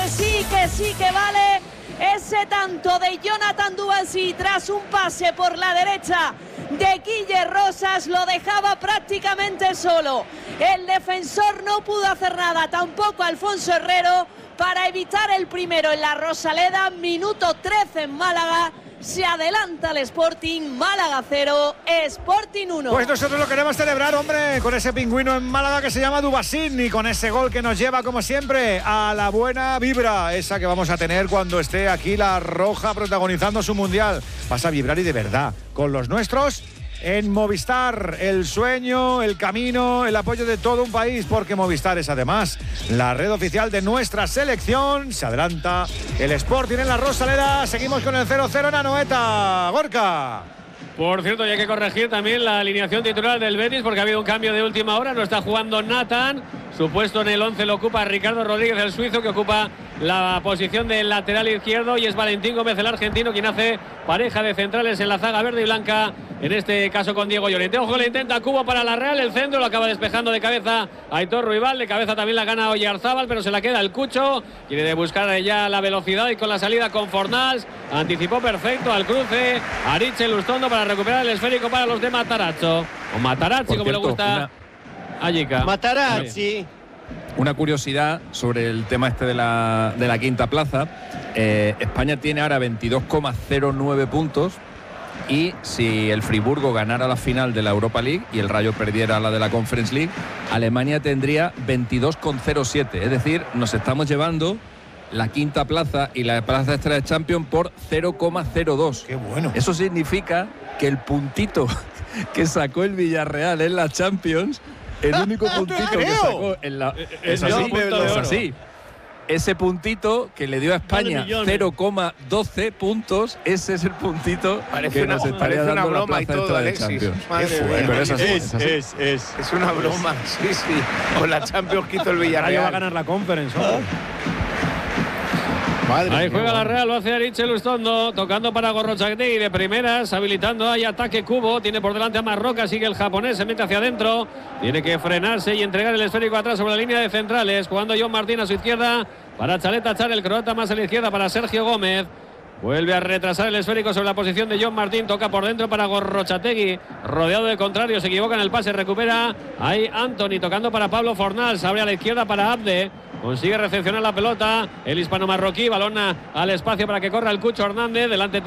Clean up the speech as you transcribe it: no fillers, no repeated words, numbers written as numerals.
que vale ese tanto de Jonathan Dubassy tras un pase por la derecha de Guille Rosas. Lo dejaba prácticamente solo. El defensor no pudo hacer nada, tampoco Alfonso Herrero, para evitar el primero en la Rosaleda. Minuto 13 en Málaga. Se adelanta el Sporting. Málaga 0, Sporting 1. Pues nosotros lo queremos celebrar, hombre, con ese pingüino en Málaga que se llama Dubassy y con ese gol que nos lleva, como siempre, a la buena vibra, esa que vamos a tener cuando esté aquí la Roja protagonizando su Mundial. Vas a vibrar y de verdad, con los nuestros en Movistar. El sueño, el camino, el apoyo de todo un país, porque Movistar es además la red oficial de nuestra selección. Se adelanta el Sporting en la Rosaleda. Seguimos con el 0-0 en Anoeta. Gorka. Por cierto, hay que corregir también la alineación titular del Betis, porque ha habido un cambio de última hora. No está jugando Nathan. Su puesto en el 11 lo ocupa Ricardo Rodríguez, el suizo, que ocupa la posición del lateral izquierdo, y es Valentín Gómez, el argentino, quien hace pareja de centrales en la zaga verde y blanca, en este caso con Diego Llorente. Ojo, le intenta Cubo para la Real, el centro lo acaba despejando de cabeza Aitor Ruibal, de cabeza también la gana Oyarzábal, pero se la queda el Cucho, quiere de buscar ya la velocidad y con la salida con Fornals, anticipó perfecto al cruce, Ariche Lustondo para recuperar el esférico para los de Matarazzo, o Matarazzi, como le gusta a Jica. Matarazzi. Una curiosidad sobre el tema este de la quinta plaza. España tiene ahora 22,09 puntos, y si el Friburgo ganara la final de la Europa League y el Rayo perdiera la de la Conference League, Alemania tendría 22,07. Es decir, nos estamos llevando la quinta plaza y la plaza extra de Champions por 0,02. Qué bueno. Eso significa que el puntito que sacó el Villarreal en la Champions, el único puntito que sacó en la... Es así. Ese puntito que le dio a España 0,12 puntos, ese es el puntito que nos estaría dando una broma y todo, Alexis. Pero es así, es una broma, sí. Con la Champions que hizo el Villarreal. Va a ganar la Conference. Ahí juega la Real, lo hace Ariche Lustondo, tocando para Gorrochategui de primeras, habilitando ahí ataque Cubo, tiene por delante a Marroca, sigue el japonés, se mete hacia adentro, tiene que frenarse y entregar el esférico atrás sobre la línea de centrales, jugando John Martín a su izquierda para Chaleta Char, el croata más a la izquierda para Sergio Gómez. Vuelve a retrasar el esférico sobre la posición de John Martín, toca por dentro para Gorrochategui, rodeado de contrarios, se equivoca en el pase, recupera ahí Anthony, tocando para Pablo Fornals, abre a la izquierda para Abde, consigue recepcionar la pelota, el hispano marroquí, balón al espacio para que corra el Cucho Hernández, delante